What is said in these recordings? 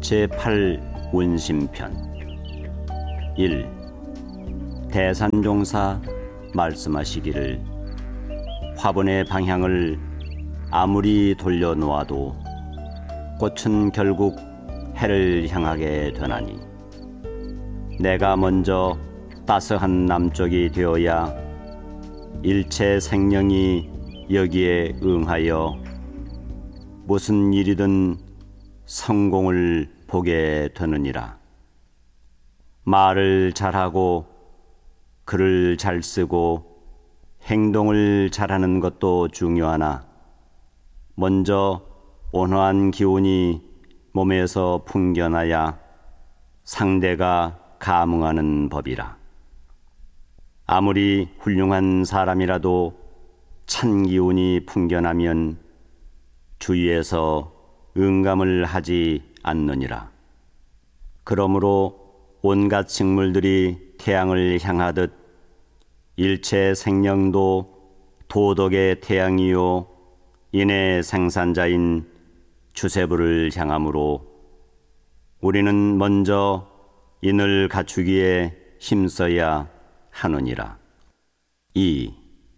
제8운심편 1. 대산종사 말씀하시기를 화분의 방향을 아무리 돌려놓아도 꽃은 결국 해를 향하게 되나니 내가 먼저 따스한 남쪽이 되어야 일체 생명이 여기에 응하여 무슨 일이든 성공을 보게 되느니라. 말을 잘하고 글을 잘 쓰고 행동을 잘하는 것도 중요하나 먼저 온화한 기운이 몸에서 풍겨나야 상대가 감응하는 법이라. 아무리 훌륭한 사람이라도 찬 기운이 풍겨나면 주위에서 응감을 하지 않느니라. 그러므로 온갖 식물들이 태양을 향하듯 일체 생명도 도덕의 태양이요 인의 생산자인 주세부를 향하므로 우리는 먼저 인을 갖추기에 힘써야 하느니라. 2.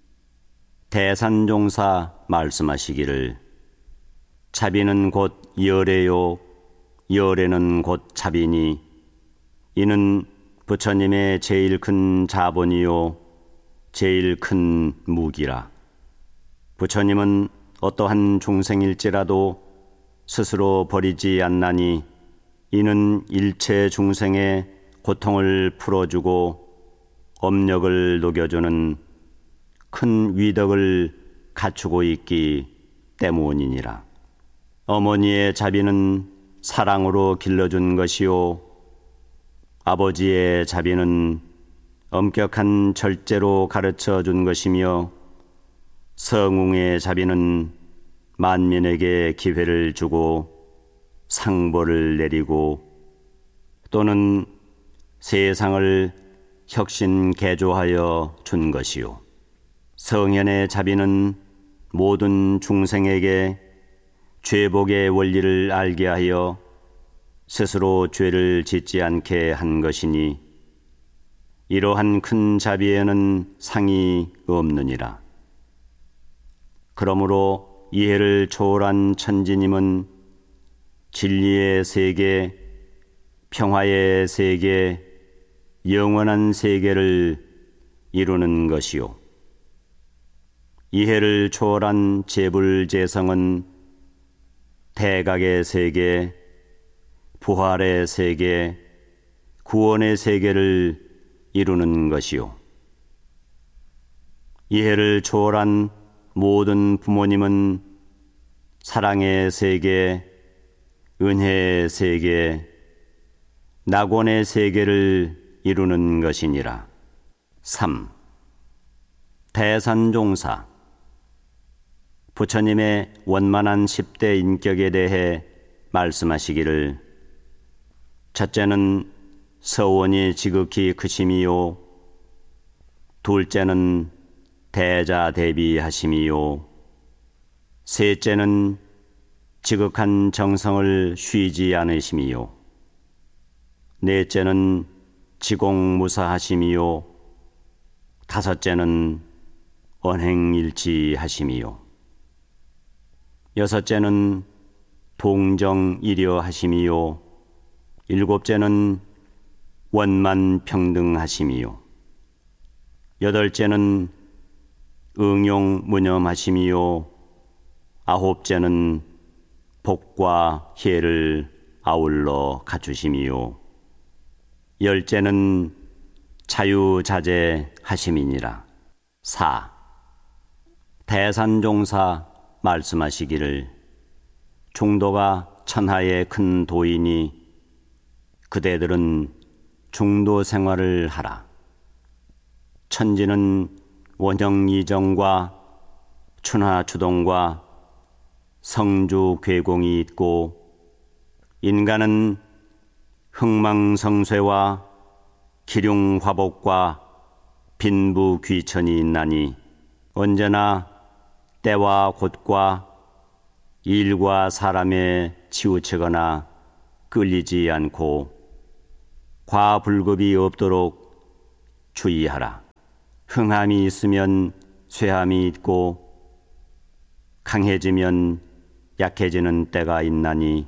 대산종사 말씀하시기를 자비는 곧 열애요 열애는 곧 자비니 이는 부처님의 제일 큰 자본이요 제일 큰 무기라. 부처님은 어떠한 중생일지라도 스스로 버리지 않나니 이는 일체 중생의 고통을 풀어주고 업력을 녹여주는 큰 위덕을 갖추고 있기 때문이니라. 어머니의 자비는 사랑으로 길러준 것이요 아버지의 자비는 엄격한 절제로 가르쳐 준 것이며 성웅의 자비는 만민에게 기회를 주고 상벌을 내리고 또는 세상을 혁신 개조하여 준 것이요 성현의 자비는 모든 중생에게 죄복의 원리를 알게 하여 스스로 죄를 짓지 않게 한 것이니 이러한 큰 자비에는 상이 없느니라. 그러므로 이해를 초월한 천지님은 진리의 세계, 평화의 세계, 영원한 세계를 이루는 것이요 이해를 초월한 재불재성은 대각의 세계, 부활의 세계, 구원의 세계를 이루는 것이요 이해를 초월한 모든 부모님은 사랑의 세계, 은혜의 세계, 낙원의 세계를 이루는 것이니라. 3. 대산종사 부처님의 원만한 10대 인격에 대해 말씀하시기를 첫째는 서원이 지극히 크심이요 둘째는 대자대비하심이요 셋째는 지극한 정성을 쉬지 않으심이요 넷째는 지공무사하심이요 다섯째는 언행일치하심이요 여섯째는 동정이려하심이요 일곱째는 원만평등하심이요 여덟째는 응용무념하심이요 아홉째는 복과 희애를 아울러 갖추심이요 열째는 자유자재하심이니라. 4. 대산종사 말씀하시기를 중도가 천하의 큰 도이니 그대들은 중도 생활을 하라. 천지는 원형이정과 춘하추동과 성주괴공이 있고 인간은 흥망성쇠와 기륭화복과 빈부귀천이 있나니 언제나 때와 곳과 일과 사람에 치우치거나 끌리지 않고 과불급이 없도록 주의하라. 흥함이 있으면 쇠함이 있고 강해지면 약해지는 때가 있나니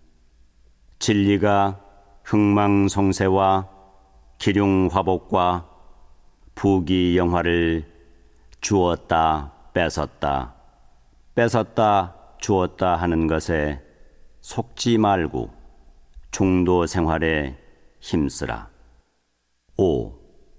진리가 흥망성쇠와 기륭화복과 부귀영화를 주었다 뺏었다 뺏었다 주었다 하는 것에 속지 말고 중도 생활에 힘쓰라. 5.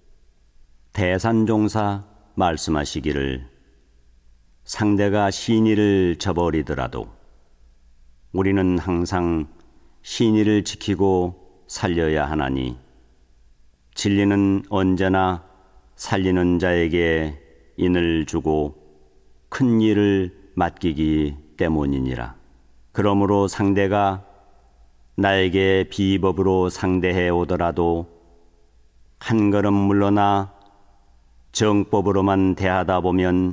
대산종사 말씀하시기를 상대가 신의를 저버리더라도 우리는 항상 신의를 지키고 살려야 하나니 진리는 언제나 살리는 자에게 인을 주고 큰 일을 맡기기 때문이니라. 그러므로 상대가 나에게 비법으로 상대해 오더라도 한 걸음 물러나 정법으로만 대하다 보면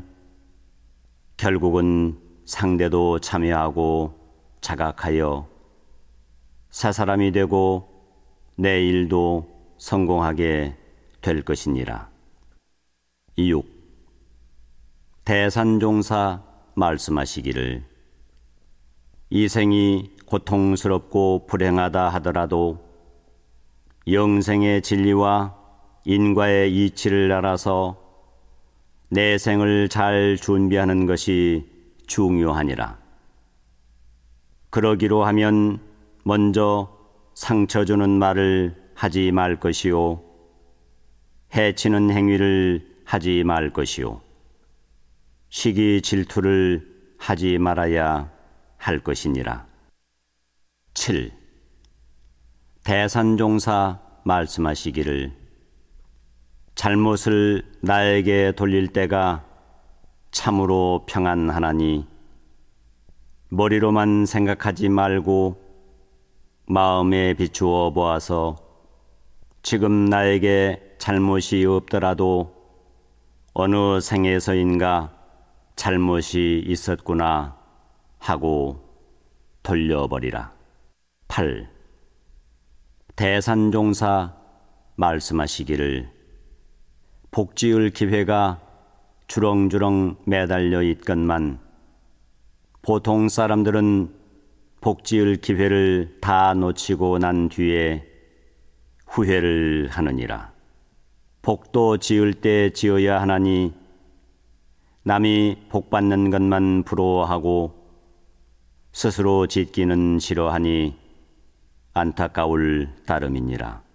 결국은 상대도 참여하고 자각하여 새 사람이 되고 내 일도 성공하게 될 것이니라. 6. 대산종사 말씀하시기를 이 생이 고통스럽고 불행하다 하더라도 영생의 진리와 인과의 이치를 알아서 내 생을 잘 준비하는 것이 중요하니라. 그러기로 하면 먼저 상처 주는 말을 하지 말 것이요 해치는 행위를 하지 말 것이요 시기 질투를 하지 말아야 할 것이니라. 7. 대산종사 말씀하시기를 잘못을 나에게 돌릴 때가 참으로 평안하나니 머리로만 생각하지 말고 마음에 비추어 보아서 지금 나에게 잘못이 없더라도 어느 생에서인가 잘못이 있었구나 하고 돌려버리라. 8. 대산종사 말씀하시기를 복지을 기회가 주렁주렁 매달려 있건만 보통 사람들은 복지을 기회를 다 놓치고 난 뒤에 후회를 하느니라. 복도 지을 때 지어야 하나니 남이 복받는 것만 부러워하고 스스로 짓기는 싫어하니 안타까울 따름이니라.